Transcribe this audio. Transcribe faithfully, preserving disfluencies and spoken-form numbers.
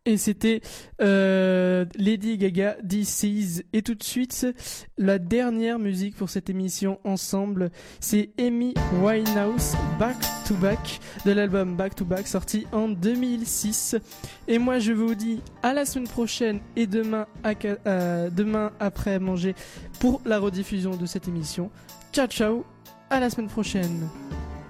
Et c'était euh, Lady Gaga, This Is. Et tout de suite, la dernière musique pour cette émission ensemble, c'est Amy Winehouse, Back to Back, de l'album Back to Back, sorti en deux mille six. Et moi, je vous dis à la semaine prochaine et demain, à, euh, demain après manger pour la rediffusion de cette émission. Ciao, ciao, à la semaine prochaine.